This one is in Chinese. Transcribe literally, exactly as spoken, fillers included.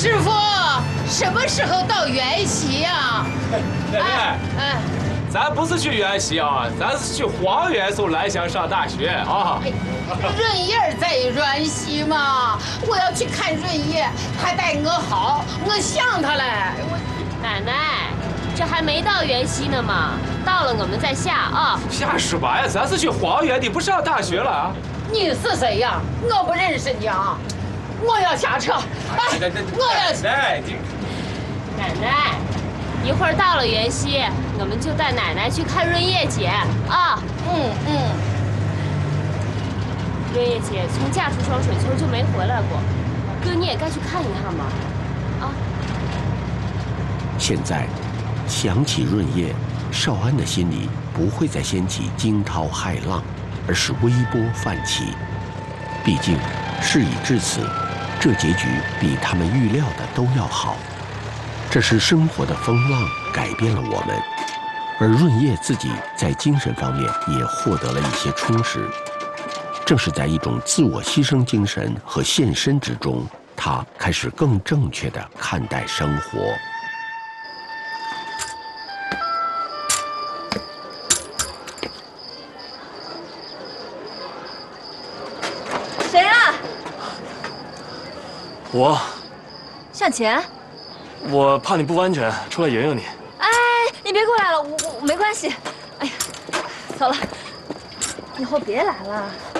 师傅，什么时候到元溪呀？ 奶奶，哎，咱不是去元溪啊，咱是去黄元送兰香上大学啊。 润叶在元溪嘛，我要去看润叶，他待我好，我想他嘞。我奶奶，这还没到元溪呢嘛，到了我们再下啊。 下什么呀？咱是去黄元的，不上大学了啊。 你是谁呀？我不认识你啊！我要下车。哎，我要下。 奶奶， 奶奶，一会儿到了元溪，我们就带奶奶去看润叶姐啊。 嗯嗯。 润叶姐从嫁出双水村就没回来过，哥你也该去看一看嘛。啊。 现在想起润叶，少安的心里不会再掀起惊涛骇浪，而是微波泛起。毕竟事已至此，这结局比他们预料的都要好。这是生活的风浪改变了我们，而润叶自己在精神方面也获得了一些充实。正是在一种自我牺牲精神和献身之中，他开始更正确地看待生活。 谁啊？ 我。 向前。 我怕你不安全，出来迎迎你。 哎，你别过来了，我我没关系。哎呀，走了，以后别来了。